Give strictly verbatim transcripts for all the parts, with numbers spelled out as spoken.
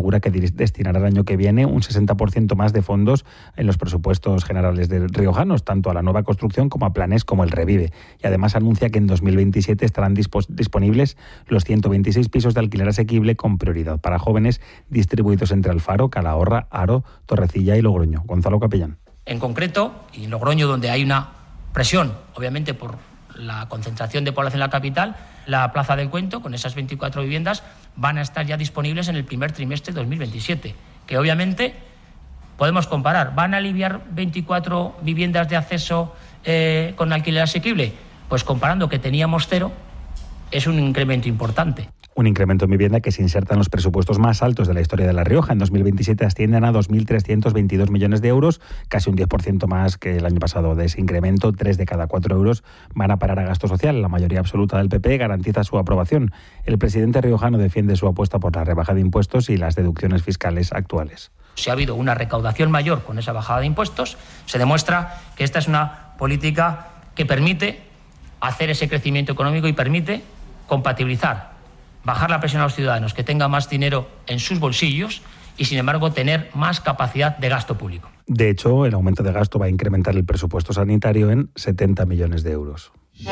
asegura que destinará el año que viene un sesenta por ciento más de fondos en los presupuestos generales de riojanos, tanto a la nueva construcción como a planes como el Revive. Y además anuncia que en dos mil veintisiete estarán dispos- disponibles los ciento veintiséis pisos de alquiler asequible con prioridad para jóvenes distribuidos entre Alfaro, Calahorra, Haro, Torrecilla y Logroño. Gonzalo Capellán. En concreto, y en Logroño, donde hay una presión, obviamente por la concentración de población en la capital, la Plaza del Cuento, con esas veinticuatro viviendas, van a estar ya disponibles en el primer trimestre de dos mil veintisiete, que obviamente podemos comparar. ¿Van a aliviar veinticuatro viviendas de acceso eh, con alquiler asequible? Pues comparando que teníamos cero, es un incremento importante. Un incremento en vivienda que se inserta en los presupuestos más altos de la historia de La Rioja. En dos mil veintisiete ascienden a dos mil trescientos veintidós millones de euros, casi un diez por ciento más que el año pasado. De ese incremento, tres de cada cuatro euros van a parar a gasto social. La mayoría absoluta del P P garantiza su aprobación. El presidente riojano defiende su apuesta por la rebaja de impuestos y las deducciones fiscales actuales. Si ha habido una recaudación mayor con esa bajada de impuestos, se demuestra que esta es una política que permite hacer ese crecimiento económico y permite compatibilizar, bajar la presión a los ciudadanos, que tengan más dinero en sus bolsillos y, sin embargo, tener más capacidad de gasto público. De hecho, el aumento de gasto va a incrementar el presupuesto sanitario en setenta millones de euros.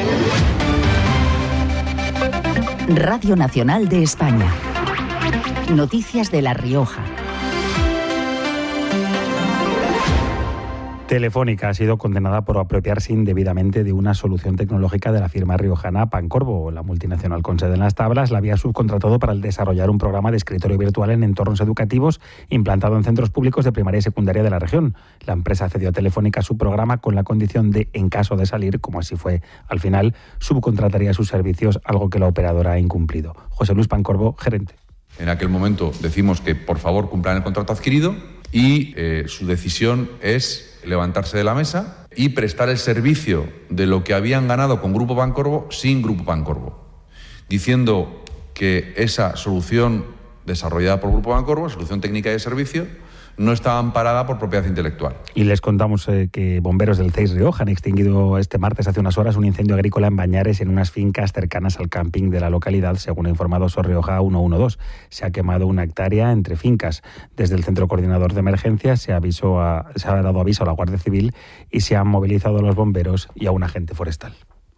Radio Nacional de España. Noticias de La Rioja. Telefónica ha sido condenada por apropiarse indebidamente de una solución tecnológica de la firma riojana Pancorbo. La multinacional con sede en Las Tablas la había subcontratado para desarrollar un programa de escritorio virtual en entornos educativos implantado en centros públicos de primaria y secundaria de la región. La empresa cedió a Telefónica su programa con la condición de, en caso de salir, como así fue al final, subcontrataría sus servicios, algo que la operadora ha incumplido. José Luis Pancorbo, gerente. En aquel momento decimos que por favor cumplan el contrato adquirido y eh, su decisión es levantarse de la mesa y prestar el servicio de lo que habían ganado con Grupo Pancorbo sin Grupo Pancorbo, diciendo que esa solución desarrollada por Grupo Pancorbo, solución técnica y de servicio, no estaba amparada por propiedad intelectual. Y les contamos eh, que bomberos del C E I S Rioja han extinguido este martes hace unas horas un incendio agrícola en Bañares, en unas fincas cercanas al camping de la localidad, según ha informado SOS Rioja ciento doce. Se ha quemado una hectárea entre fincas. Desde el Centro Coordinador de Emergencias se, avisó a, se ha dado aviso a la Guardia Civil y se han movilizado los bomberos y a un agente forestal.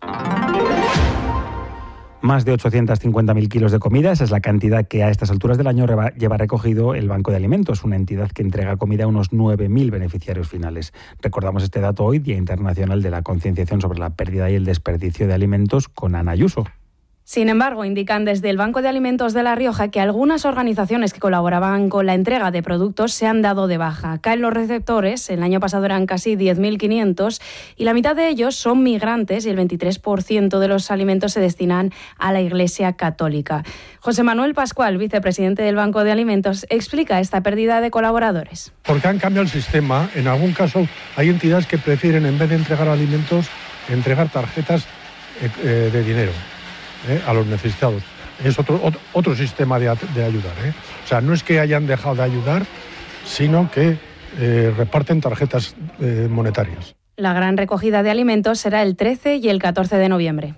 Más de ochocientos cincuenta mil kilos de comida, esa es la cantidad que a estas alturas del año lleva recogido el Banco de Alimentos, una entidad que entrega comida a unos nueve mil beneficiarios finales. Recordamos este dato hoy, Día Internacional de la Concienciación sobre la Pérdida y el Desperdicio de Alimentos, con Ana Ayuso. Sin embargo, indican desde el Banco de Alimentos de La Rioja que algunas organizaciones que colaboraban con la entrega de productos se han dado de baja. Caen los receptores, el año pasado eran casi diez mil quinientos y la mitad de ellos son migrantes y el veintitrés por ciento de los alimentos se destinan a la Iglesia Católica. José Manuel Pascual, vicepresidente del Banco de Alimentos, explica esta pérdida de colaboradores. Porque han cambiado el sistema. En algún caso hay entidades que prefieren, en vez de entregar alimentos, entregar tarjetas eh, de dinero. ¿Eh? a los necesitados. Es otro, otro, otro sistema de, de ayudar. ¿eh? O sea, no es que hayan dejado de ayudar, sino que eh, reparten tarjetas eh, monetarias. La gran recogida de alimentos será el trece y el catorce de noviembre.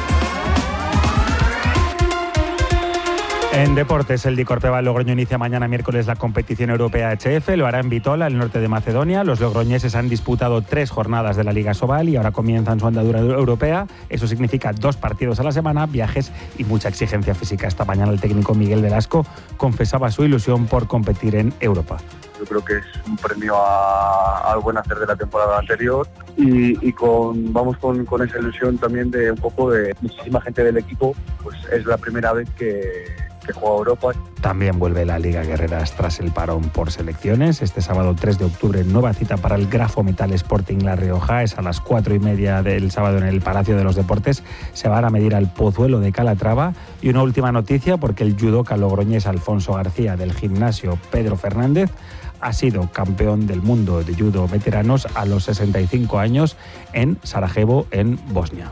En deportes, el Dicorpeba Logroño inicia mañana miércoles la competición europea H F, lo hará en Bitola, el norte de Macedonia. Los logroñeses han disputado tres jornadas de la Liga Sobal y ahora comienzan su andadura europea. Eso significa dos partidos a la semana, viajes y mucha exigencia física. Esta mañana el técnico Miguel Velasco confesaba su ilusión por competir en Europa. Yo creo que es un premio a, al buen hacer de la temporada anterior y, y con, vamos con, con esa ilusión también de un poco de muchísima gente del equipo, pues es la primera vez que, que juega Europa. También vuelve la Liga Guerreras tras el parón por selecciones. Este sábado tres de octubre, nueva cita para el Grafo Metal Sporting La Rioja. Es a las cuatro y media del sábado en el Palacio de los Deportes. Se van a medir al Pozuelo de Calatrava. Y una última noticia, porque el judoka logroñés Alfonso García del gimnasio Pedro Fernández ha sido campeón del mundo de judo veteranos a los sesenta y cinco años en Sarajevo, en Bosnia.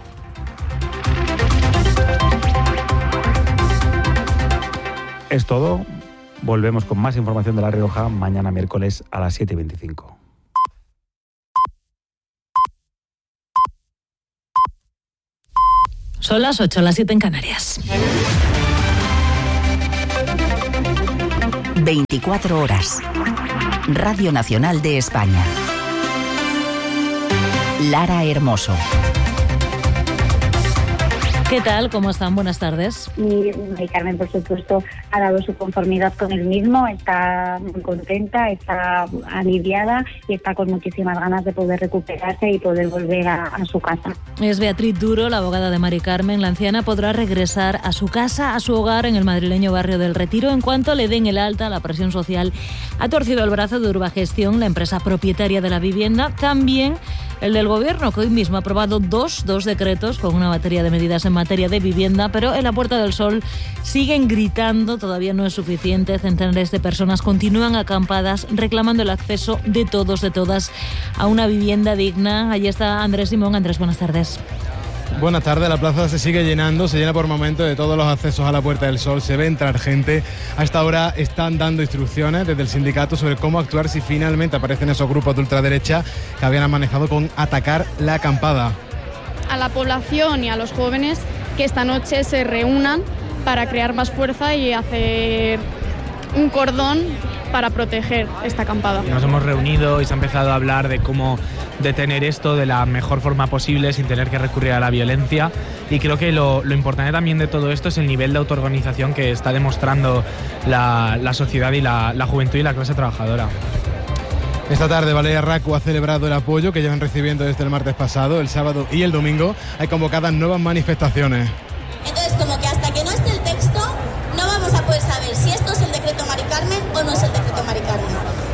Es todo. Volvemos con más información de La Rioja mañana miércoles a las siete y veinticinco. Son las ocho, las siete en Canarias. veinticuatro horas. Radio Nacional de España. Lara Hermoso. ¿Qué tal? ¿Cómo están? Buenas tardes. Y Mari Carmen, por supuesto, ha dado su conformidad con el mismo, está muy contenta, está aliviada y está con muchísimas ganas de poder recuperarse y poder volver a, a su casa. Es Beatriz Duro, la abogada de Mari Carmen. La anciana podrá regresar a su casa, a su hogar en el madrileño barrio del Retiro, en cuanto le den el alta. La presión social ha torcido el brazo de Urbagestión, la empresa propietaria de la vivienda, también el del Gobierno, que hoy mismo ha aprobado dos, dos decretos con una batería de medidas en materia de vivienda, pero en la Puerta del Sol siguen gritando, todavía no es suficiente. Centenares de personas continúan acampadas reclamando el acceso de todos, de todas, a una vivienda digna. Allí está Andrés Simón. Andrés, buenas tardes. Buenas tardes, la plaza se sigue llenando, se llena por momentos de todos los accesos a la Puerta del Sol, se ve entrar gente. A esta hora están dando instrucciones desde el sindicato sobre cómo actuar si finalmente aparecen esos grupos de ultraderecha que habían amenazado con atacar la acampada. A la población y a los jóvenes que esta noche se reúnan para crear más fuerza y hacer un cordón para proteger esta acampada. Nos hemos reunido y se ha empezado a hablar de cómo detener esto de la mejor forma posible sin tener que recurrir a la violencia, y creo que lo, lo importante también de todo esto es el nivel de autoorganización que está demostrando la, la sociedad y la, la juventud y la clase trabajadora. Esta tarde Valeria Racu ha celebrado el apoyo que llevan recibiendo desde el martes pasado. El sábado y el domingo hay convocadas nuevas manifestaciones. Entonces, como que hasta que no esté el texto no vamos a poder saber si esto es el decreto Mari Carmen o no es el decreto Mari Carmen.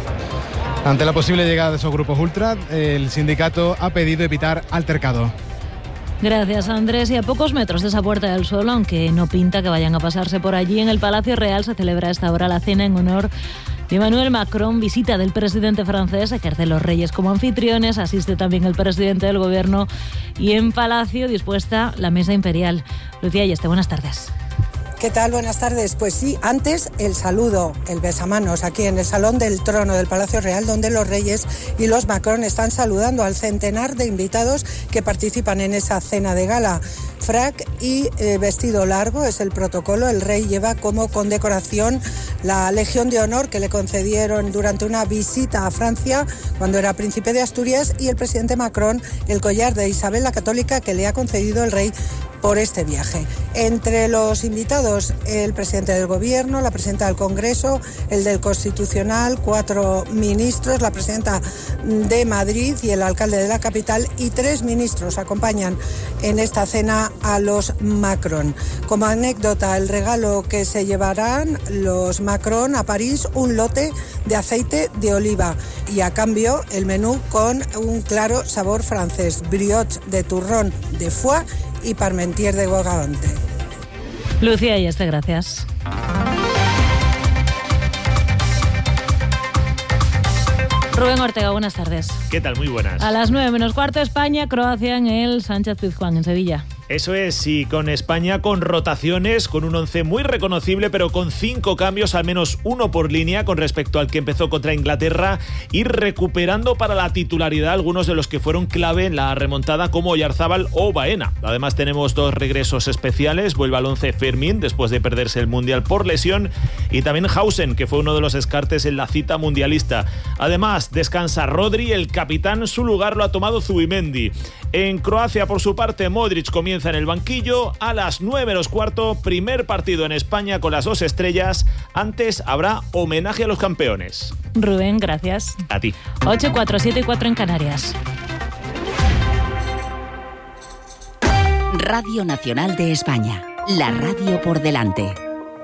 Ante la posible llegada de esos grupos ultra, el sindicato ha pedido evitar altercados. Gracias, Andrés. Y a pocos metros de esa Puerta del Sol, aunque no pinta que vayan a pasarse por allí, en el Palacio Real se celebra a esta hora la cena en honor de Emmanuel Macron, visita del presidente francés, ejerce los reyes como anfitriones, asiste también el presidente del Gobierno y en Palacio dispuesta la mesa imperial. Lucía Ayeste, buenas tardes. ¿Qué tal? Buenas tardes. Pues sí, antes el saludo, el besamanos, aquí en el Salón del Trono del Palacio Real, donde los reyes y los Macron están saludando al centenar de invitados que participan en esa cena de gala. Frac y eh, vestido largo es el protocolo. El rey lleva como condecoración la Legión de Honor que le concedieron durante una visita a Francia cuando era príncipe de Asturias, y el presidente Macron el collar de Isabel la Católica que le ha concedido el rey por este viaje. Entre los invitados, el presidente del Gobierno, la presidenta del Congreso, el del Constitucional, cuatro ministros, la presidenta de Madrid y el alcalde de la capital, y tres ministros acompañan en esta cena a los Macron. Como anécdota, el regalo que se llevarán los Macron a París, un lote de aceite de oliva, y a cambio el menú con un claro sabor francés, brioche de turrón de foie y parmentier de bogavante. Lucía Ayeste, gracias. Rubén Ortega, buenas tardes. ¿Qué tal? Muy buenas. A las nueve menos cuarto, España, Croacia en el Sánchez-Pizjuán, en Sevilla. Eso es, y con España con rotaciones, con un once muy reconocible, pero con cinco cambios, al menos uno por línea con respecto al que empezó contra Inglaterra, y recuperando para la titularidad algunos de los que fueron clave en la remontada, como Oyarzábal o Baena. Además tenemos dos regresos especiales, vuelve al once Fermín después de perderse el Mundial por lesión, y también Hausen, que fue uno de los descartes en la cita mundialista. Además descansa Rodri, el capitán, su lugar lo ha tomado Zubimendi. En Croacia, por su parte, Modric comienza en el banquillo a las nueve menos cuarto, primer partido en España con las dos estrellas. Antes habrá homenaje a los campeones. Rubén, gracias. A ti. ocho, cuatro, siete y cuatro en Canarias. Radio Nacional de España, la radio por delante.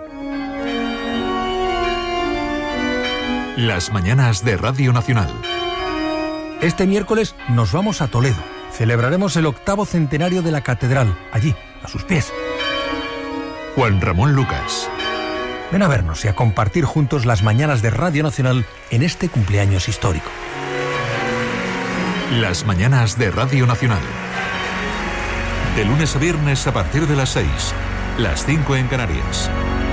Las mañanas de Radio Nacional. Este miércoles nos vamos a Toledo. Celebraremos el octavo centenario de la catedral, allí, a sus pies. Juan Ramón Lucas. Ven a vernos y a compartir juntos las mañanas de Radio Nacional en este cumpleaños histórico. Las mañanas de Radio Nacional. De lunes a viernes a partir de las seis, las cinco en Canarias.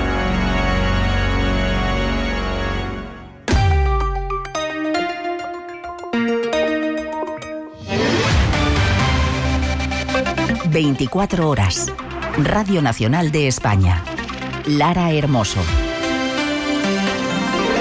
veinticuatro horas. Radio Nacional de España. Lara Hermoso.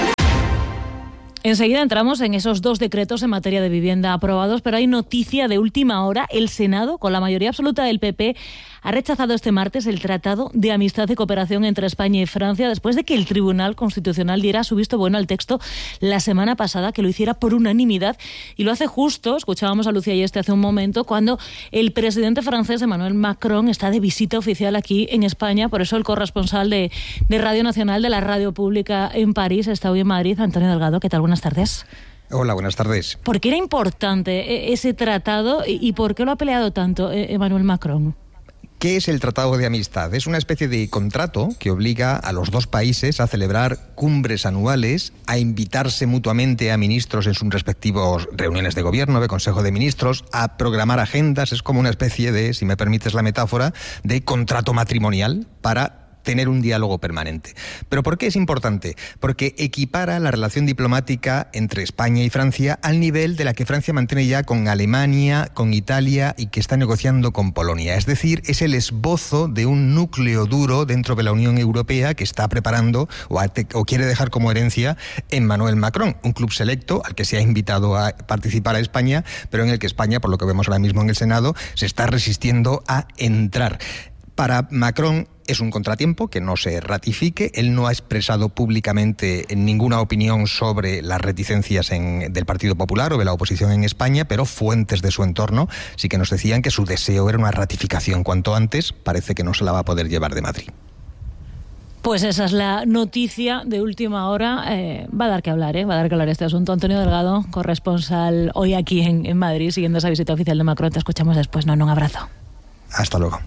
Enseguida entramos en esos dos decretos en materia de vivienda aprobados, pero hay noticia de última hora. El Senado, con la mayoría absoluta del P P, ha rechazado este martes el Tratado de Amistad y Cooperación entre España y Francia después de que el Tribunal Constitucional diera su visto bueno al texto la semana pasada, que lo hiciera por unanimidad, y lo hace justo, escuchábamos a Lucía Yeste hace un momento, cuando el presidente francés Emmanuel Macron está de visita oficial aquí en España. Por eso el corresponsal de, de Radio Nacional, de la radio pública en París, está hoy en Madrid. Antonio Delgado, ¿qué tal? Buenas tardes. Hola, buenas tardes. ¿Por qué era importante ese tratado y por qué lo ha peleado tanto Emmanuel Macron? ¿Qué es el Tratado de Amistad? Es una especie de contrato que obliga a los dos países a celebrar cumbres anuales, a invitarse mutuamente a ministros en sus respectivos reuniones de gobierno, de Consejo de Ministros, a programar agendas. Es como una especie de, si me permites la metáfora, de contrato matrimonial para tener un diálogo permanente. ¿Pero por qué es importante? Porque equipara la relación diplomática entre España y Francia al nivel de la que Francia mantiene ya con Alemania, con Italia y que está negociando con Polonia. Es decir, es el esbozo de un núcleo duro dentro de la Unión Europea que está preparando o, a, o quiere dejar como herencia Emmanuel Macron, un club selecto al que se ha invitado a participar a España, pero en el que España, por lo que vemos ahora mismo en el Senado, se está resistiendo a entrar. Para Macron es un contratiempo que no se ratifique. Él no ha expresado públicamente ninguna opinión sobre las reticencias en, del Partido Popular o de la oposición en España, pero fuentes de su entorno sí que nos decían que su deseo era una ratificación cuanto antes. Parece que no se la va a poder llevar de Madrid. Pues esa es la noticia de última hora. Eh, va a dar que hablar, ¿eh? va a dar que hablar este asunto. Antonio Delgado, corresponsal hoy aquí en, en Madrid, siguiendo esa visita oficial de Macron. Te escuchamos después. No, no, un abrazo. Hasta luego.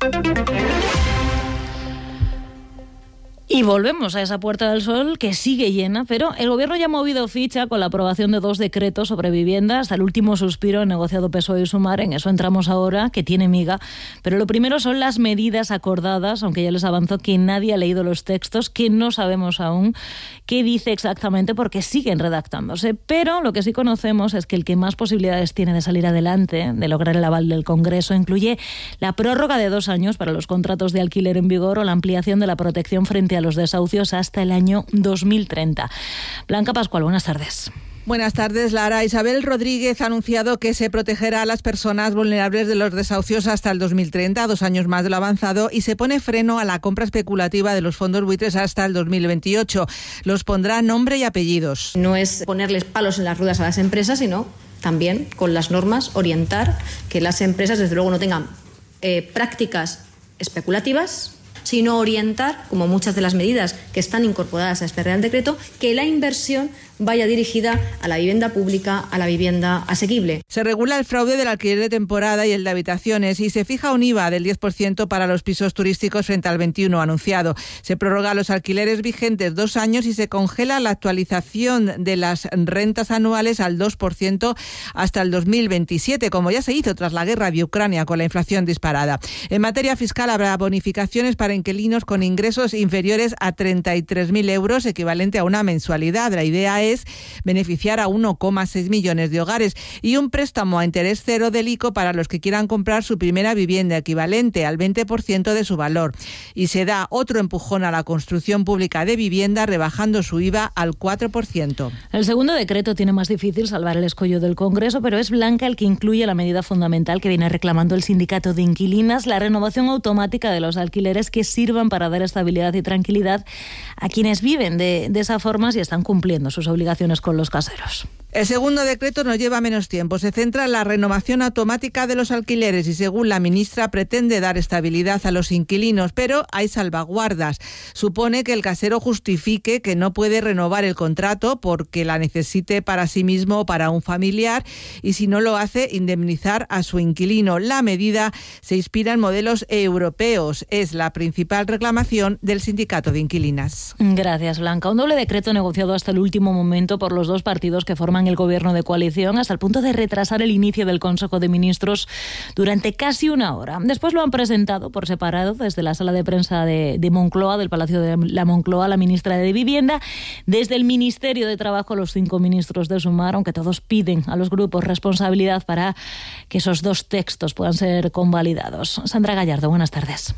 Y volvemos a esa Puerta del Sol que sigue llena, pero el Gobierno ya ha movido ficha con la aprobación de dos decretos sobre vivienda hasta el último suspiro negociado P S O E y Sumar. En eso entramos ahora, que tiene miga. Pero lo primero son las medidas acordadas, aunque ya les avanzó que nadie ha leído los textos, que no sabemos aún qué dice exactamente porque siguen redactándose. Pero lo que sí conocemos es que el que más posibilidades tiene de salir adelante, de lograr el aval del Congreso, incluye la prórroga de dos años para los contratos de alquiler en vigor o la ampliación de la protección frente a los desahucios hasta el año dos mil treinta. Blanca Pascual, buenas tardes. Buenas tardes, Lara. Isabel Rodríguez ha anunciado que se protegerá a las personas vulnerables de los desahucios hasta el dos mil treinta, dos años más de lo avanzado, y se pone freno a la compra especulativa de los fondos buitres hasta el dos mil veintiocho. Los pondrá nombre y apellidos. No es ponerles palos en las ruedas a las empresas, sino también con las normas orientar que las empresas desde luego no tengan eh, prácticas especulativas, sino orientar, como muchas de las medidas que están incorporadas a este Real Decreto, que la inversión vaya dirigida a la vivienda pública, a la vivienda asequible. Se regula el fraude del alquiler de temporada y el de habitaciones y se fija un I V A del diez por ciento para los pisos turísticos frente al veintiuno por ciento anunciado. Se prorroga los alquileres vigentes dos años y se congela la actualización de las rentas anuales al dos por ciento hasta el dos mil veintisiete, como ya se hizo tras la guerra de Ucrania con la inflación disparada. En materia fiscal habrá bonificaciones para inquilinos con ingresos inferiores a treinta y tres mil euros, equivalente a una mensualidad. La idea es es beneficiar a uno coma seis millones de hogares, y un préstamo a interés cero del I C O para los que quieran comprar su primera vivienda, equivalente al veinte por ciento de su valor. Y se da otro empujón a la construcción pública de vivienda, rebajando su I V A al cuatro por ciento. El segundo decreto tiene más difícil salvar el escollo del Congreso, pero es Blanca el que incluye la medida fundamental que viene reclamando el sindicato de inquilinas, la renovación automática de los alquileres que sirvan para dar estabilidad y tranquilidad a quienes viven de, de esa forma si están cumpliendo sus obligaciones con los caseros. El segundo decreto nos lleva menos tiempo. Se centra en la renovación automática de los alquileres y, según la ministra, pretende dar estabilidad a los inquilinos, pero hay salvaguardas. Supone que el casero justifique que no puede renovar el contrato porque la necesite para sí mismo o para un familiar, y si no lo hace, indemnizar a su inquilino. La medida se inspira en modelos europeos. Es la principal reclamación del sindicato de inquilinas. Gracias, Blanca. Un doble decreto negociado hasta el último momento por los dos partidos que forman el gobierno de coalición, hasta el punto de retrasar el inicio del Consejo de Ministros durante casi una hora. Después lo han presentado por separado desde la sala de prensa de, de Moncloa, del Palacio de la Moncloa, la ministra de Vivienda, desde el Ministerio de Trabajo, los cinco ministros de Sumar, aunque todos piden a los grupos responsabilidad para que esos dos textos puedan ser convalidados. Sandra Gallardo, buenas tardes.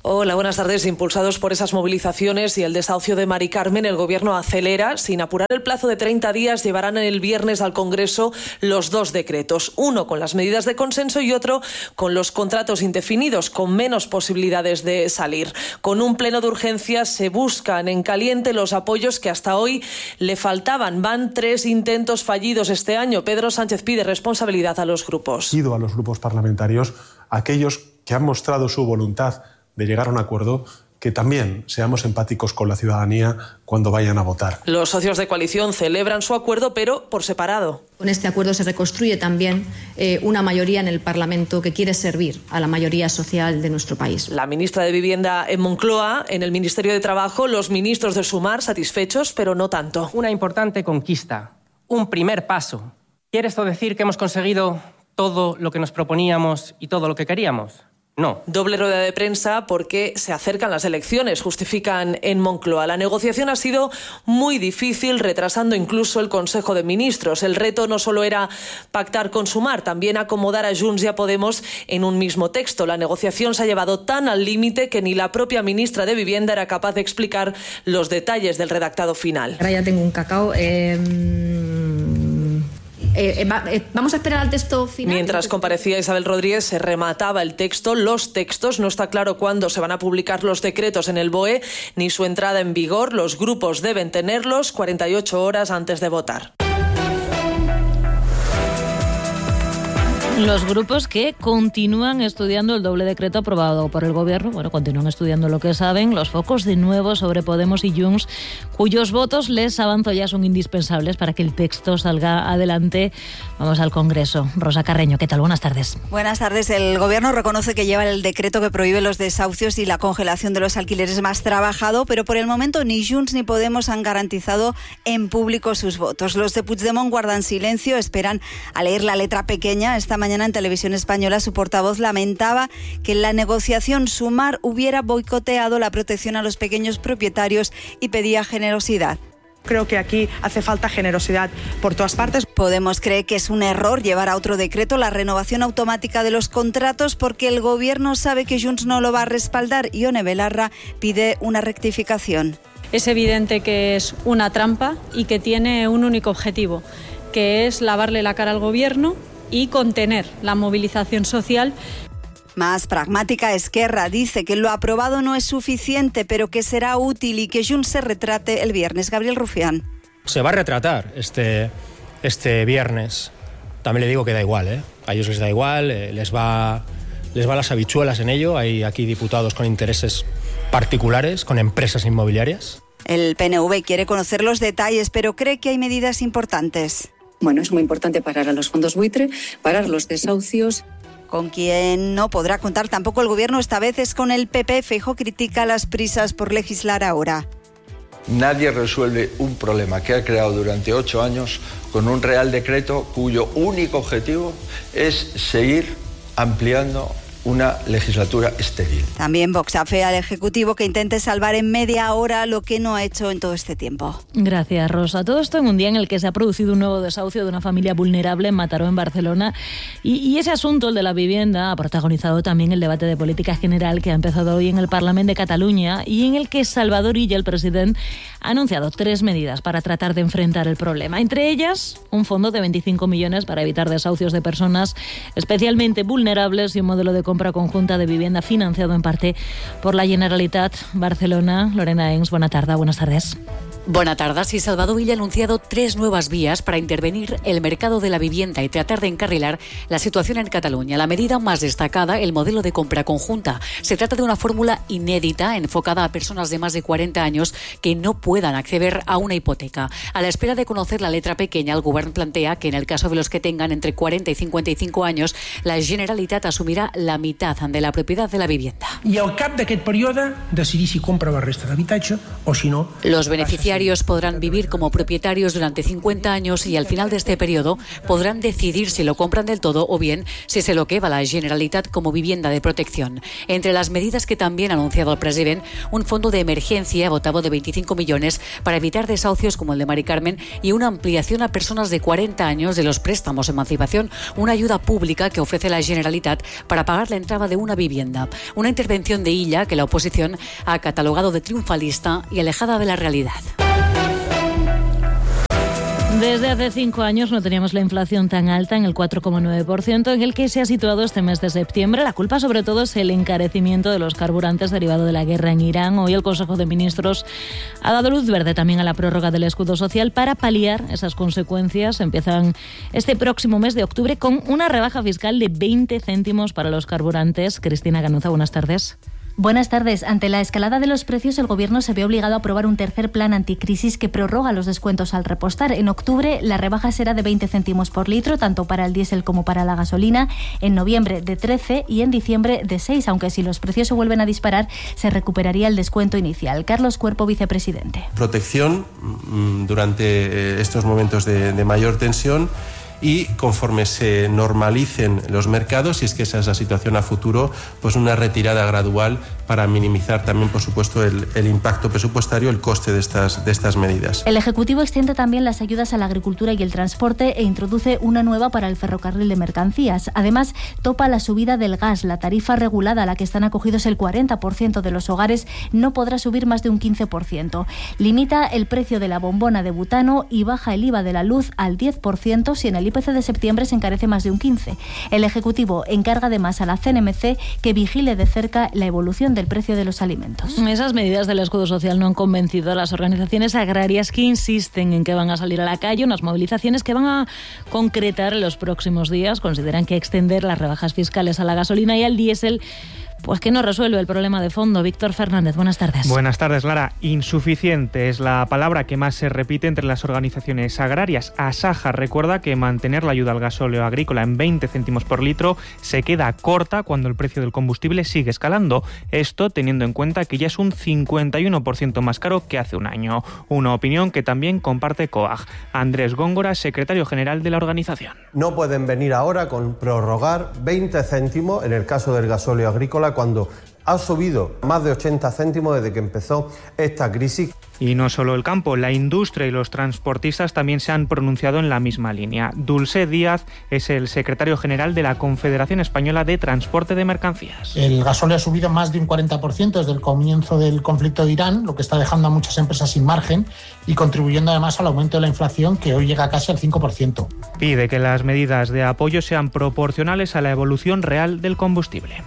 Hola, buenas tardes. Impulsados por esas movilizaciones y el desahucio de Mari Carmen, el Gobierno acelera. Sin apurar el plazo de treinta días, llevarán el viernes al Congreso los dos decretos. Uno con las medidas de consenso y otro con los contratos indefinidos, con menos posibilidades de salir. Con un pleno de urgencia se buscan en caliente los apoyos que hasta hoy le faltaban. Van tres intentos fallidos este año. Pedro Sánchez pide responsabilidad a los grupos. Pido a los grupos parlamentarios, aquellos que han mostrado su voluntad de llegar a un acuerdo, que también seamos empáticos con la ciudadanía cuando vayan a votar. Los socios de coalición celebran su acuerdo, pero por separado. Con este acuerdo se reconstruye también eh, una mayoría en el Parlamento que quiere servir a la mayoría social de nuestro país. La ministra de Vivienda en Moncloa, en el Ministerio de Trabajo, los ministros de Sumar satisfechos, pero no tanto. Una importante conquista, un primer paso. ¿Quiere esto decir que hemos conseguido todo lo que nos proponíamos y todo lo que queríamos? No. Doble rueda de prensa porque se acercan las elecciones, justifican en Moncloa. La negociación ha sido muy difícil, retrasando incluso el Consejo de Ministros. El reto no solo era pactar con Sumar, también acomodar a Junts y a Podemos en un mismo texto. La negociación se ha llevado tan al límite que ni la propia ministra de Vivienda era capaz de explicar los detalles del redactado final. Ahora ya tengo un cacao. Eh... Eh, eh, va, eh, vamos a esperar al texto final. Mientras comparecía Isabel Rodríguez, se remataba el texto, los textos. No está claro cuándo se van a publicar los decretos en el B O E ni su entrada en vigor. Los grupos deben tenerlos cuarenta y ocho horas antes de votar. Los grupos que continúan estudiando el doble decreto aprobado por el Gobierno, bueno, continúan estudiando lo que saben, los focos de nuevo sobre Podemos y Junts, cuyos votos, les avanzo ya, son indispensables para que el texto salga adelante. Vamos al Congreso. Rosa Carreño, ¿qué tal? Buenas tardes. Buenas tardes. El Gobierno reconoce que lleva el decreto que prohíbe los desahucios y la congelación de los alquileres más trabajado, pero por el momento ni Junts ni Podemos han garantizado en público sus votos. Los de Puigdemont guardan silencio, esperan a leer la letra pequeña. Esta mañana en Televisión Española su portavoz lamentaba que en la negociación Sumar hubiera boicoteado la protección a los pequeños propietarios y pedía generosidad. Creo que aquí hace falta generosidad por todas partes. Podemos cree que es un error llevar a otro decreto la renovación automática de los contratos porque el Gobierno sabe que Junts no lo va a respaldar. Ione Belarra pide una rectificación. Es evidente que es una trampa y que tiene un único objetivo, que es lavarle la cara al Gobierno y contener la movilización social. Más pragmática, Esquerra dice que lo aprobado no es suficiente, pero que será útil y que Junts se retrate el viernes. Gabriel Rufián. Se va a retratar este, este viernes. También le digo que da igual, ¿eh? A ellos les da igual, eh, les va, les va las habichuelas en ello. Hay aquí diputados con intereses particulares, con empresas inmobiliarias. El P N V quiere conocer los detalles, pero cree que hay medidas importantes. Bueno, es muy importante parar a los fondos buitre, parar los desahucios. Con quien no podrá contar tampoco el Gobierno esta vez es con el P P. Feijóo critica las prisas por legislar ahora. Nadie resuelve un problema que ha creado durante ocho años con un Real Decreto cuyo único objetivo es seguir ampliando una legislatura estéril. También Vox afea al Ejecutivo que intente salvar en media hora lo que no ha hecho en todo este tiempo. Gracias, Rosa. Todo esto en un día en el que se ha producido un nuevo desahucio de una familia vulnerable en Mataró, en Barcelona. Y, y ese asunto, el de la vivienda, ha protagonizado también el debate de política general que ha empezado hoy en el Parlamento de Cataluña y en el que Salvador Illa, el presidente, ha anunciado tres medidas para tratar de enfrentar el problema. Entre ellas, un fondo de veinticinco millones para evitar desahucios de personas especialmente vulnerables y un modelo de compra conjunta de vivienda financiado en parte por la Generalitat. Barcelona. Lorena Enns, buena tarde, buenas tardes. Buenas tardes. Y Salvador Illa ha anunciado tres nuevas vías para intervenir el mercado de la vivienda y tratar de encarrilar la situación en Cataluña. La medida más destacada, el modelo de compra conjunta. Se trata de una fórmula inédita enfocada a personas de más de cuarenta años que no puedan acceder a una hipoteca. A la espera de conocer la letra pequeña, el Govern plantea que en el caso de los que tengan entre cuarenta y cincuenta y cinco años, la Generalitat asumirà la mitad de la propiedad de la vivienda. I al cap d'aquest període decidir si compra la resta d'habitatge o si no. Los beneficiarios beneficiarios podrán vivir como propietarios durante cincuenta años y al final de este periodo podrán decidir si lo compran del todo o bien si se lo queda la Generalitat como vivienda de protección. Entre las medidas que también ha anunciado el presidente, un fondo de emergencia dotado de veinticinco millones para evitar desahucios como el de Mari Carmen y una ampliación a personas de cuarenta años de los préstamos emancipación, una ayuda pública que ofrece la Generalitat para pagar la entrada de una vivienda. Una intervención de Illa que la oposición ha catalogado de triunfalista y alejada de la realidad. Desde hace cinco años no teníamos la inflación tan alta, en el cuatro coma nueve por ciento, en el que se ha situado este mes de septiembre. La culpa, sobre todo, es el encarecimiento de los carburantes derivado de la guerra en Irán. Hoy el Consejo de Ministros ha dado luz verde también a la prórroga del escudo social para paliar esas consecuencias. Empiezan este próximo mes de octubre con una rebaja fiscal de veinte céntimos para los carburantes. Cristina Ganuza, buenas tardes. Buenas tardes. Ante la escalada de los precios, el Gobierno se ve obligado a aprobar un tercer plan anticrisis que prorroga los descuentos al repostar. En octubre, la rebaja será de veinte céntimos por litro, tanto para el diésel como para la gasolina. En noviembre, de trece y en diciembre, de seis, aunque si los precios se vuelven a disparar, se recuperaría el descuento inicial. Carlos Cuerpo, vicepresidente. Protección durante estos momentos de, de mayor tensión. Y conforme se normalicen los mercados, si es que esa es la situación a futuro, pues una retirada gradual para minimizar también, por supuesto, el, el impacto presupuestario, el coste de estas, de estas medidas. El Ejecutivo extiende también las ayudas a la agricultura y el transporte e introduce una nueva para el ferrocarril de mercancías. Además, topa la subida del gas. La tarifa regulada a la que están acogidos el cuarenta por ciento de los hogares no podrá subir más de un quince por ciento. Limita el precio de la bombona de butano y baja el I V A de la luz al diez por ciento si en el I P C de septiembre se encarece más de un quince por ciento. El Ejecutivo encarga además a la C N M C que vigile de cerca la evolución del precio de los alimentos. Esas medidas del escudo social no han convencido a las organizaciones agrarias, que insisten en que van a salir a la calle, unas movilizaciones que van a concretar en los próximos días. Consideran que extender las rebajas fiscales a la gasolina y al diésel pues que no resuelve el problema de fondo. Víctor Fernández, buenas tardes. Buenas tardes, Lara. Insuficiente es la palabra que más se repite entre las organizaciones agrarias. Asaja recuerda que mantener la ayuda al gasóleo agrícola en veinte céntimos por litro se queda corta cuando el precio del combustible sigue escalando. Esto teniendo en cuenta que ya es un cincuenta y uno por ciento más caro que hace un año. Una opinión que también comparte COAG. Andrés Góngora, secretario general de la organización. No pueden venir ahora con prorrogar veinte céntimos en el caso del gasóleo agrícola cuando ha subido más de ochenta céntimos desde que empezó esta crisis. Y no solo el campo, la industria y los transportistas también se han pronunciado en la misma línea. Dulce Díaz es el secretario general de la Confederación Española de Transporte de Mercancías. El gasóleo ha subido más de un cuarenta por ciento desde el comienzo del conflicto de Irán, lo que está dejando a muchas empresas sin margen y contribuyendo además al aumento de la inflación, que hoy llega casi al cinco por ciento. Pide que las medidas de apoyo sean proporcionales a la evolución real del combustible.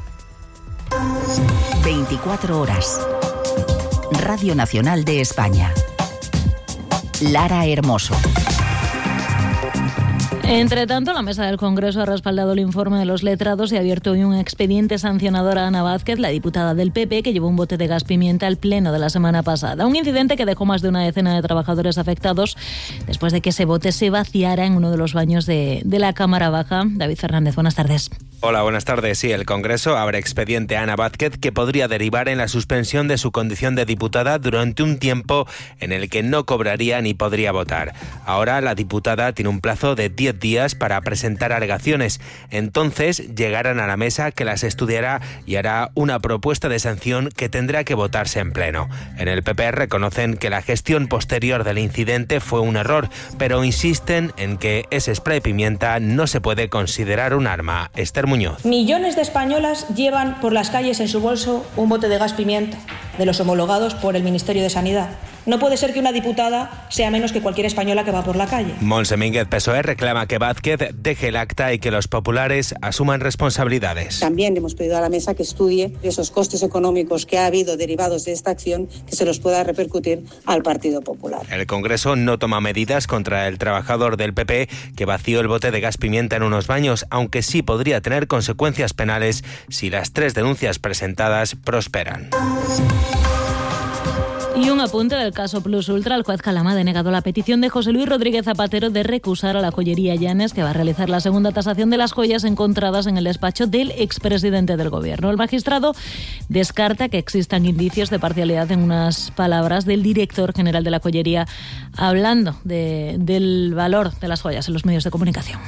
veinticuatro horas. Radio Nacional de España. Lara Hermoso. Entre tanto, la Mesa del Congreso ha respaldado el informe de los letrados y ha abierto hoy un expediente sancionador a Ana Vázquez, la diputada del P P, que llevó un bote de gas pimienta al pleno de la semana pasada. Un incidente que dejó más de una decena de trabajadores afectados después de que ese bote se vaciara en uno de los baños de, de la Cámara Baja. David Fernández, buenas tardes. Hola, buenas tardes. Sí, el Congreso abre expediente a Ana Vázquez que podría derivar en la suspensión de su condición de diputada durante un tiempo en el que no cobraría ni podría votar. Ahora la diputada tiene un plazo de diez días para presentar alegaciones. Entonces llegarán a la mesa, que las estudiará y hará una propuesta de sanción que tendrá que votarse en pleno. En el P P reconocen que la gestión posterior del incidente fue un error, pero insisten en que ese spray pimienta no se puede considerar un arma. Esther Muñoz. Millones de españolas llevan por las calles en su bolso un bote de gas pimienta, de los homologados por el Ministerio de Sanidad. No puede ser que una diputada sea menos que cualquier española que va por la calle. Montse Mínguez, P S O E, reclama que Vázquez deje el acta y que los populares asuman responsabilidades. También hemos pedido a la mesa que estudie esos costes económicos que ha habido derivados de esta acción, que se los pueda repercutir al Partido Popular. El Congreso no toma medidas contra el trabajador del P P que vació el bote de gas pimienta en unos baños, aunque sí podría tener consecuencias penales si las tres denuncias presentadas prosperan. Y un apunte del caso Plus Ultra. El juez Calama ha denegado la petición de José Luis Rodríguez Zapatero de recusar a la joyería Llanes, que va a realizar la segunda tasación de las joyas encontradas en el despacho del expresidente del Gobierno. El magistrado descarta que existan indicios de parcialidad en unas palabras del director general de la joyería hablando de, del valor de las joyas en los medios de comunicación.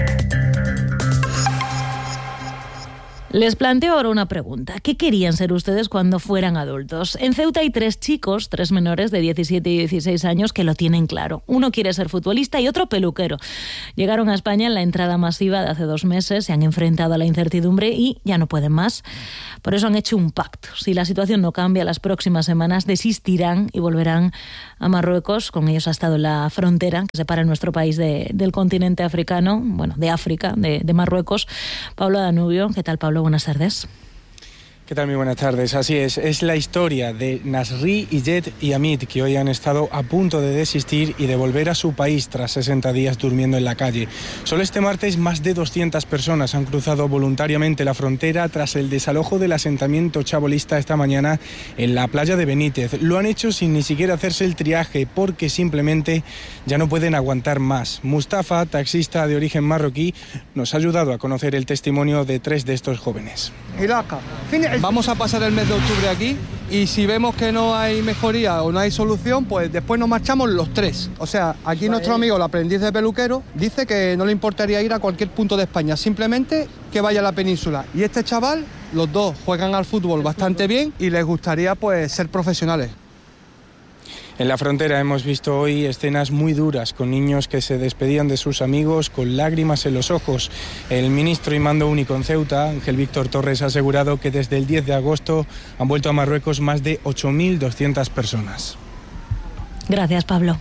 Les planteo ahora una pregunta. ¿Qué querían ser ustedes cuando fueran adultos? En Ceuta hay tres chicos, tres menores de diecisiete y dieciséis años que lo tienen claro. Uno quiere ser futbolista y otro peluquero. Llegaron a España en la entrada masiva de hace dos meses, se han enfrentado a la incertidumbre y ya no pueden más. Por eso han hecho un pacto. Si la situación no cambia, las próximas semanas desistirán y volverán a Marruecos. Con ellos ha estado la frontera que separa nuestro país de, del continente africano, bueno, de África, de, de Marruecos. Pablo Danubio, ¿qué tal, Pablo? Buenas tardes. ¿Qué tal? Muy buenas tardes. Así es, es la historia de Nasri, Iyet y Amit, que hoy han estado a punto de desistir y de volver a su país tras sesenta días durmiendo en la calle. Solo este martes más de doscientas personas han cruzado voluntariamente la frontera tras el desalojo del asentamiento chabolista esta mañana en la playa de Benítez. Lo han hecho sin ni siquiera hacerse el triaje porque simplemente ya no pueden aguantar más. Mustafa, taxista de origen marroquí, nos ha ayudado a conocer el testimonio de tres de estos jóvenes. Vamos a pasar el mes de octubre aquí y si vemos que no hay mejoría o no hay solución, pues después nos marchamos los tres. O sea, aquí nuestro amigo, el aprendiz de peluquero, dice que no le importaría ir a cualquier punto de España, simplemente que vaya a la península. Y este chaval, los dos juegan al fútbol bastante bien y les gustaría pues ser profesionales. En la frontera hemos visto hoy escenas muy duras con niños que se despedían de sus amigos con lágrimas en los ojos. El ministro y mando único en Ceuta, Ángel Víctor Torres, ha asegurado que desde el diez de agosto han vuelto a Marruecos más de ocho mil doscientas personas. Gracias, Pablo.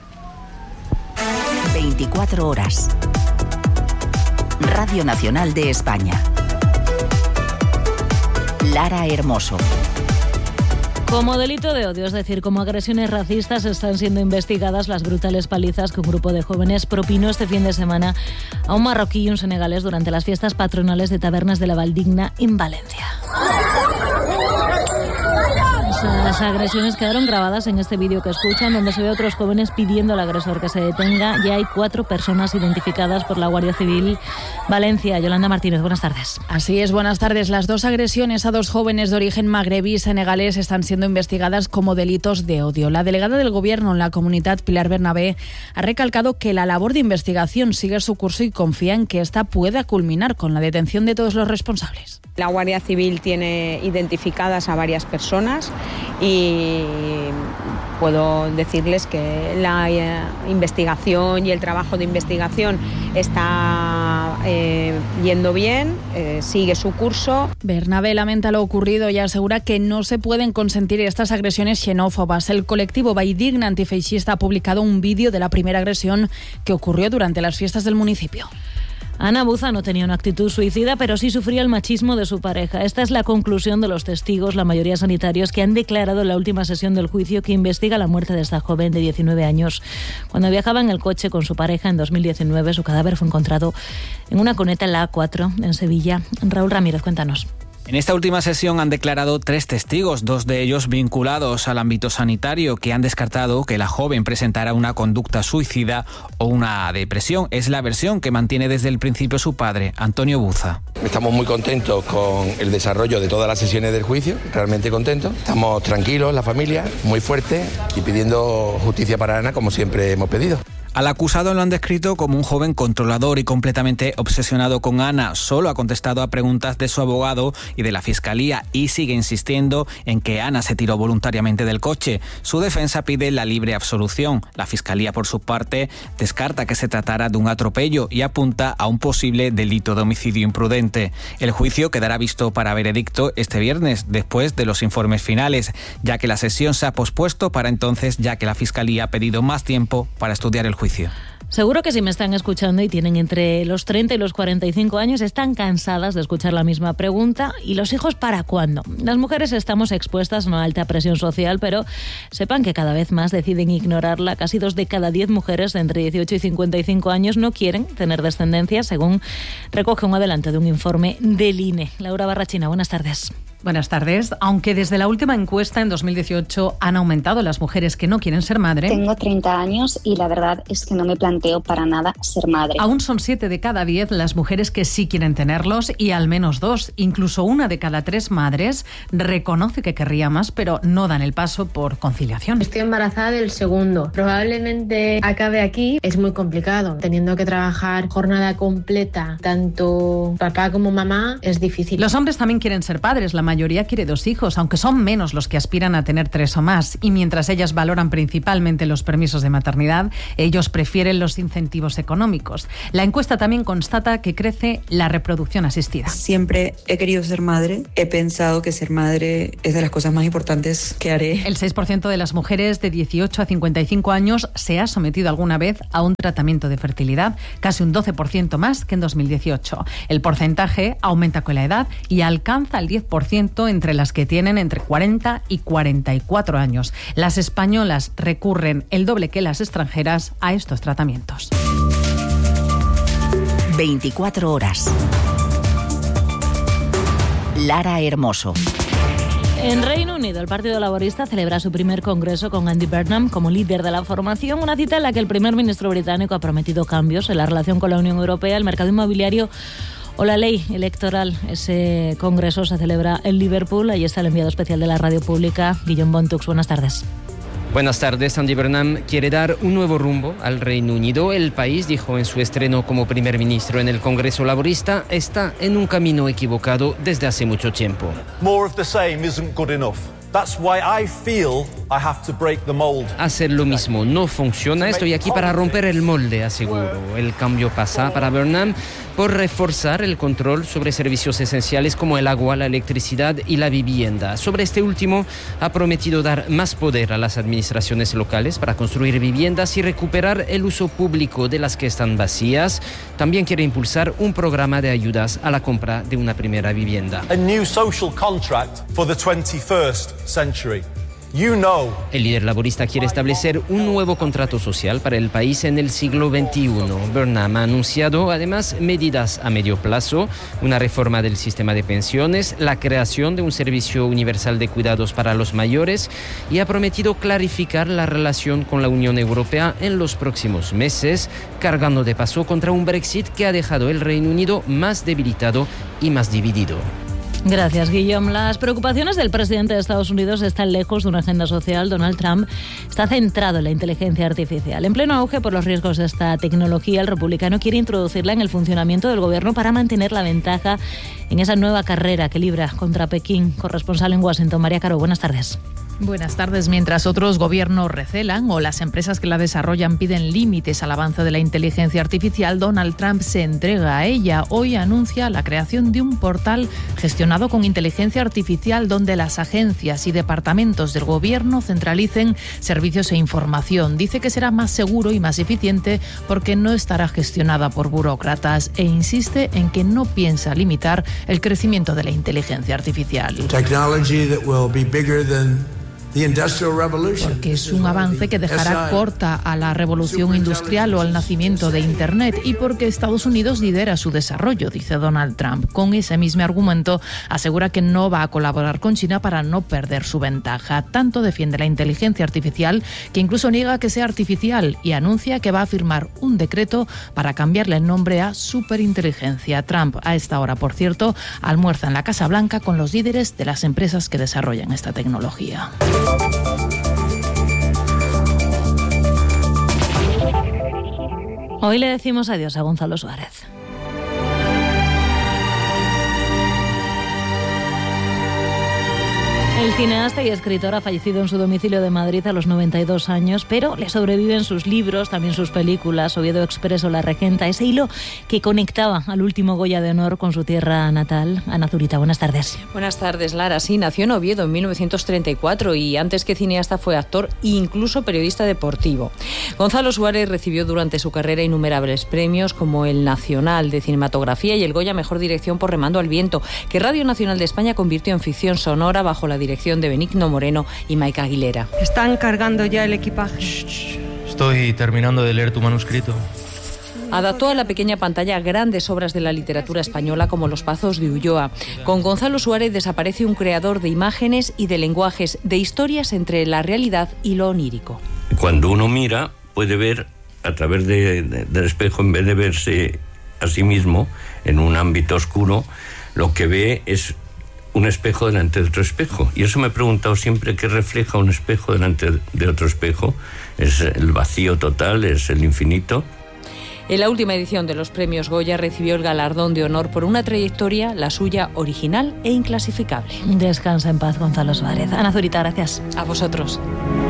veinticuatro horas. Radio Nacional de España. Lara Hermoso. Como delito de odio, es decir, como agresiones racistas, están siendo investigadas las brutales palizas que un grupo de jóvenes propinó este fin de semana a un marroquí y un senegalés durante las fiestas patronales de Tabernas de la Valdigna en Valencia. Esas agresiones quedaron grabadas en este vídeo que escuchan, donde se ve a otros jóvenes pidiendo al agresor que se detenga. Ya hay cuatro personas identificadas por la Guardia Civil Valencia. Yolanda Martínez, buenas tardes. Así es, buenas tardes. Las dos agresiones a dos jóvenes de origen magrebí y senegalés están siendo investigadas como delitos de odio. La delegada del Gobierno en la comunidad, Pilar Bernabé, ha recalcado que la labor de investigación sigue su curso y confía en que esta pueda culminar con la detención de todos los responsables. La Guardia Civil tiene identificadas a varias personas y puedo decirles que la eh, investigación y el trabajo de investigación está eh, yendo bien, eh, sigue su curso. Bernabé lamenta lo ocurrido y asegura que no se pueden consentir estas agresiones xenófobas. El colectivo Valldigna antifeixista ha publicado un vídeo de la primera agresión que ocurrió durante las fiestas del municipio. Ana Buza no tenía una actitud suicida, pero sí sufría el machismo de su pareja. Esta es la conclusión de los testigos, la mayoría sanitarios, que han declarado en la última sesión del juicio que investiga la muerte de esta joven de diecinueve años. Cuando viajaba en el coche con su pareja en dos mil diecinueve, su cadáver fue encontrado en una cuneta en la A cuatro, en Sevilla. Raúl Ramírez, cuéntanos. En esta última sesión han declarado tres testigos, dos de ellos vinculados al ámbito sanitario, que han descartado que la joven presentara una conducta suicida o una depresión. Es la versión que mantiene desde el principio su padre, Antonio Buza. Estamos muy contentos con el desarrollo de todas las sesiones del juicio, realmente contentos. Estamos tranquilos, la familia, muy fuerte y pidiendo justicia para Ana, como siempre hemos pedido. Al acusado lo han descrito como un joven controlador y completamente obsesionado con Ana. Solo ha contestado a preguntas de su abogado y de la fiscalía y sigue insistiendo en que Ana se tiró voluntariamente del coche. Su defensa pide la libre absolución. La fiscalía, por su parte, descarta que se tratara de un atropello y apunta a un posible delito de homicidio imprudente. El juicio quedará visto para veredicto este viernes, después de los informes finales, ya que la sesión se ha pospuesto para entonces, ya que la fiscalía ha pedido más tiempo para estudiar el juicio. Seguro que si me están escuchando y tienen entre los treinta y los cuarenta y cinco años, están cansadas de escuchar la misma pregunta. ¿Y los hijos para cuándo? Las mujeres estamos expuestas a una alta presión social, pero sepan que cada vez más deciden ignorarla. Casi dos de cada diez mujeres de entre dieciocho y cincuenta y cinco años no quieren tener descendencia, según recoge un adelanto de un informe del I N E. Laura Barrachina, buenas tardes. Buenas tardes. Aunque desde la última encuesta en dos mil dieciocho han aumentado las mujeres que no quieren ser madre... Tengo treinta años y la verdad es que no me planteo para nada ser madre. Aún son siete de cada diez las mujeres que sí quieren tenerlos y al menos dos, incluso una de cada tres madres, reconoce que querría más, pero no dan el paso por conciliación. Estoy embarazada del segundo. Probablemente acabe aquí. Es muy complicado. Teniendo que trabajar jornada completa, tanto papá como mamá, es difícil. Los hombres también quieren ser padres. La mayoría quiere dos hijos, aunque son menos los que aspiran a tener tres o más. Y mientras ellas valoran principalmente los permisos de maternidad, ellos prefieren los incentivos económicos. La encuesta también constata que crece la reproducción asistida. Siempre he querido ser madre. He pensado que ser madre es de las cosas más importantes que haré. El seis por ciento de las mujeres de dieciocho a cincuenta y cinco años se ha sometido alguna vez a un tratamiento de fertilidad, casi un doce por ciento más que en dos mil dieciocho. El porcentaje aumenta con la edad y alcanza el diez por ciento entre las que tienen entre cuarenta y cuarenta y cuatro años. Las españolas recurren el doble que las extranjeras a estos tratamientos. veinticuatro horas. Lara Hermoso. En Reino Unido, el Partido Laborista celebra su primer congreso con Andy Burnham como líder de la formación, una cita en la que el primer ministro británico ha prometido cambios en la relación con la Unión Europea, el mercado inmobiliario o la ley electoral. Ese congreso se celebra en Liverpool. Ahí está el enviado especial de la radio pública, Guillaume Bontux. Buenas tardes. Buenas tardes. Andy Burnham quiere dar un nuevo rumbo al Reino Unido. El país, dijo en su estreno como primer ministro en el Congreso Laborista, está en un camino equivocado desde hace mucho tiempo. More of the same isn't good enough. That's why I feel I have to break the mold. Hacer lo mismo no funciona. Estoy aquí para romper el molde, aseguro. El cambio pasa para Burnham por reforzar el control sobre servicios esenciales como el agua, la electricidad y la vivienda. Sobre este último, ha prometido dar más poder a las administraciones locales para construir viviendas y recuperar el uso público de las que están vacías. También quiere impulsar un programa de ayudas a la compra de una primera vivienda. A new social contract for the twenty-first century. You know. El líder laborista quiere establecer un nuevo contrato social para el país en el siglo veintiuno. Burnham ha anunciado además medidas a medio plazo, una reforma del sistema de pensiones, la creación de un servicio universal de cuidados para los mayores y ha prometido clarificar la relación con la Unión Europea en los próximos meses, cargando de paso contra un Brexit que ha dejado el Reino Unido más debilitado y más dividido. Gracias, Guillaume. Las preocupaciones del presidente de Estados Unidos están lejos de una agenda social. Donald Trump está centrado en la inteligencia artificial. En pleno auge por los riesgos de esta tecnología, el republicano quiere introducirla en el funcionamiento del gobierno para mantener la ventaja en esa nueva carrera que libra contra Pekín. Corresponsal en Washington, María Caro, buenas tardes. Buenas tardes. Mientras otros gobiernos recelan o las empresas que la desarrollan piden límites al avance de la inteligencia artificial, Donald Trump se entrega a ella. Hoy anuncia la creación de un portal gestionado con inteligencia artificial donde las agencias y departamentos del gobierno centralicen servicios e información. Dice que será más seguro y más eficiente porque no estará gestionada por burócratas e insiste en que no piensa limitar el crecimiento de la inteligencia artificial. Technology that will be bigger than Porque es un avance que dejará corta a la revolución industrial o al nacimiento de Internet y porque Estados Unidos lidera su desarrollo, dice Donald Trump. Con ese mismo argumento asegura que no va a colaborar con China para no perder su ventaja. Tanto defiende la inteligencia artificial que incluso niega que sea artificial y anuncia que va a firmar un decreto para cambiarle el nombre a superinteligencia. Trump, a esta hora, por cierto, almuerza en la Casa Blanca con los líderes de las empresas que desarrollan esta tecnología. Hoy le decimos adiós a Gonzalo Suárez. El cineasta y escritor ha fallecido en su domicilio de Madrid a los noventa y dos años, pero le sobreviven sus libros, también sus películas, Oviedo Express o La Regenta, ese hilo que conectaba al último Goya de Honor con su tierra natal. Ana Zurita, buenas tardes. Buenas tardes, Lara. Sí, nació en Oviedo en mil novecientos treinta y cuatro y antes que cineasta fue actor e incluso periodista deportivo. Gonzalo Suárez recibió durante su carrera innumerables premios como el Nacional de Cinematografía y el Goya Mejor Dirección por Remando al Viento, que Radio Nacional de España convirtió en ficción sonora bajo la dirección de Benigno Moreno y Maika Aguilera. ¿Están cargando ya el equipaje? Shh, shh. Estoy terminando de leer tu manuscrito. Adaptó a la pequeña pantalla grandes obras de la literatura española como Los Pazos de Ulloa. Con Gonzalo Suárez desaparece un creador de imágenes y de lenguajes, de historias entre la realidad y lo onírico. Cuando uno mira, puede ver a través de, de, del espejo, en vez de verse a sí mismo en un ámbito oscuro, lo que ve es un espejo delante de otro espejo. Y eso me he preguntado siempre, ¿qué refleja un espejo delante de otro espejo? ¿Es el vacío total? ¿Es el infinito? En la última edición de los premios Goya recibió el galardón de honor por una trayectoria, la suya, original e inclasificable. Descansa en paz, Gonzalo Suárez. Ana Zurita, gracias. A vosotros.